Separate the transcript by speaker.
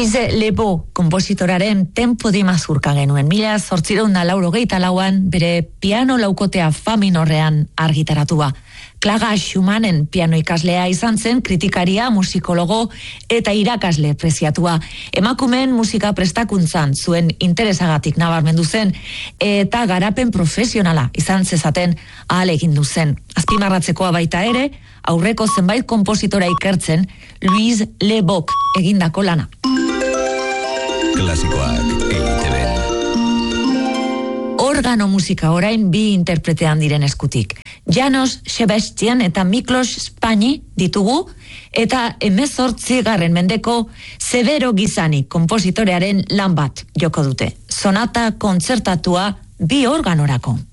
Speaker 1: Louis Lebo kompositoraren Tempo di Mazurka genuen. 1884an bere piano laukotea fa minorrean argitaratua. Klaga Schumannen piano ikaslea izan zen, kritikaria, musikologo eta irakasle preziatua. Emakumeen musika prestakuntzan zuen interesagatik nabarmendu zen eta garapen profesionala izan zezaten ahalegindu zen. Azpimarratzekoa baita ere, aurreko zenbait konpositora ikertzen Louis Lebok egindako lana.
Speaker 2: Klasikoak EITB.
Speaker 1: Organo musika orain bi interpretean diren eskutik. Janos Sebastian eta Miklos Spaini ditugu eta 18. mendeko Severo Gizani konpositorearen lan bat joko dute. Sonata kontzertatua bi organorako.